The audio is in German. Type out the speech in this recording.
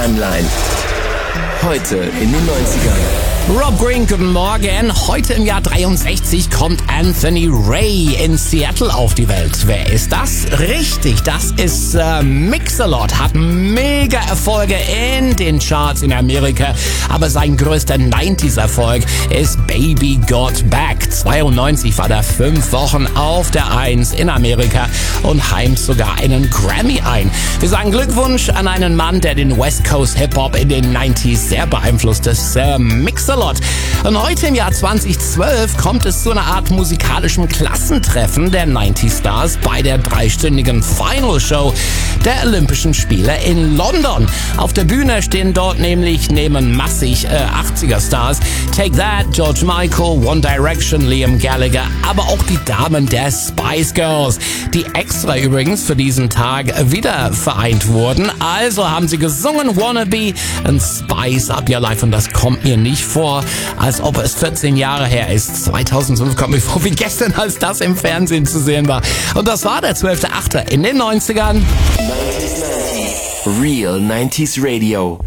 Timeline. Heute in den 90ern. Rob Green, guten Morgen. Heute im Jahr 63 kommt Anthony Ray in Seattle auf die Welt. Wer ist das? Richtig, das ist Mix-a-Lot. Hat mega Erfolge in den Charts in Amerika. Aber sein größter 90s-Erfolg ist Baby Got Back. 92 war er 5 Wochen auf der 1 in Amerika und heimt sogar einen Grammy ein. Wir sagen Glückwunsch an einen Mann, der den West Coast Hip-Hop in den 90s sehr beeinflusst ist. Mix-a-Lot. Und heute im Jahr 2012 kommt es zu einer Art musikalischem Klassentreffen der 90 Stars bei der 3-stündigen Final Show der Olympischen Spiele in London. Auf der Bühne stehen dort nämlich neben massig 80er Stars Take That, George Michael, One Direction, Liam Gallagher, aber auch die Damen der Spice Girls, die extra übrigens für diesen Tag wieder vereint wurden. Also haben sie gesungen Wannabe and Spice Up Your Life und das kommt mir nicht vor, als ob es 14 Jahre her ist. 2005 kommt mir vor wie gestern, als das im Fernsehen zu sehen war. Und das war der 12.8. in den 90ern. 90s. Real 90s Radio.